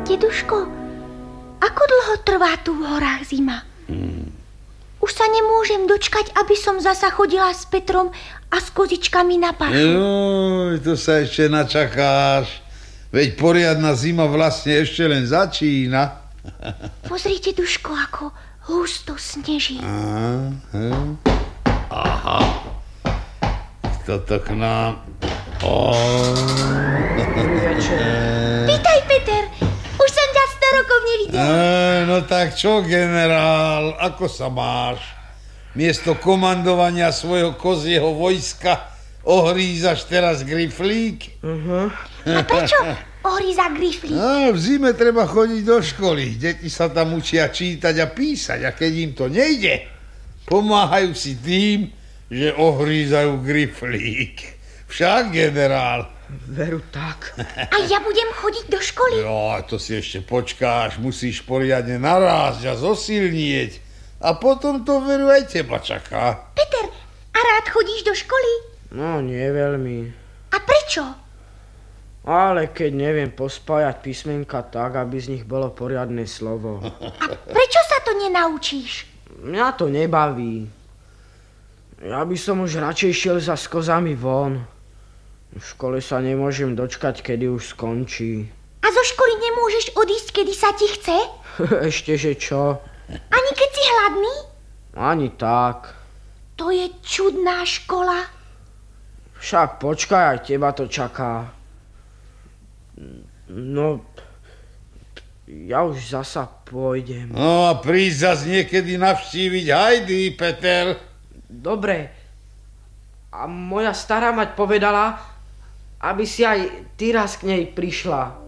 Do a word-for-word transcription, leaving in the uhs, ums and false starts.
Deduško, ako dlho trvá tu v horách zima? Hmm. Už sa nemôžem dočkať, aby som zasa chodila s Petrom a s kozičkami na pašu. Joj, to sa ešte načakáš. Veď poriadna zima vlastne ešte len začína. Pozrite, Duško, ako husto sneží. Aha. Aha. Kto to k nám... Oh. Vítaj, Peter. Už som ťa sto rokov nevidel. E, no tak čo, generál, ako sa máš? Miesto komandovania svojho kozieho vojska ohrízaš teraz griflík? Uh-huh. A prečo ohríza griflík? No, v zime treba chodiť do školy. Deti sa tam učia čítať a písať. A keď im to nejde, pomáhajú si tým, že ohrízajú griflík. Však, generál. Veru tak. A ja budem chodiť do školy? Jo, to si ešte počkáš. Musíš poriadne narásť a zosilnieť. A potom to, veru, aj teba čaká. Peter, a rád chodíš do školy? No, nie veľmi. A prečo? Ale keď neviem pospájať písmenka tak, aby z nich bolo poriadne slovo. A prečo sa to nenaučíš? Mňa to nebaví. Ja by som už radšej šiel za s kozami von. V škole sa nemôžem dočkať, kedy už skončí. A zo školy nemôžeš odísť, kedy sa ti chce? Ešte, že čo? Ani keď si hladný? Ani tak. To je čudná škola. Však počkaj, aj teba to čaká. No, ja už zasa pôjdem. No a príď zas niekedy navštíviť Heidi, Peter. Dobre. A moja stará mať povedala, aby si aj ty raz k nej prišla.